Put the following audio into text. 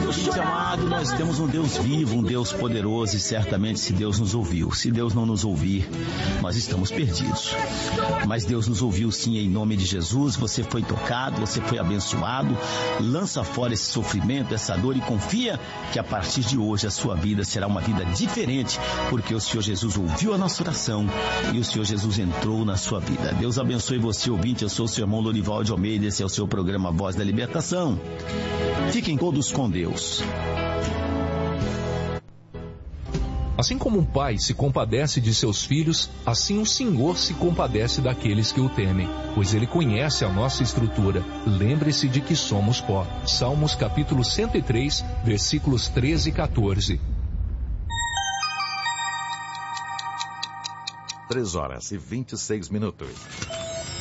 Ouvinte amado, nós temos um Deus vivo, um Deus poderoso, e certamente se Deus nos ouviu, se Deus não nos ouvir, nós estamos perdidos. Mas Deus nos ouviu sim, em nome de Jesus. Você foi tocado, você foi abençoado. Lança fora esse sofrimento, essa dor, e confia que a partir de hoje a sua vida será uma vida diferente, porque o Senhor Jesus ouviu a nossa oração e o Senhor Jesus entrou na sua vida. Deus abençoe você, ouvinte. Eu sou o seu irmão Lorival de Almeida, esse é o seu programa Voz da Libertação. Fiquem todos com Deus. Assim como um pai se compadece de seus filhos, assim o Senhor se compadece daqueles que o temem, pois Ele conhece a nossa estrutura. Lembre-se de que somos pó. Salmos capítulo 103, versículos 13 e 14. 3 horas e 26 minutos.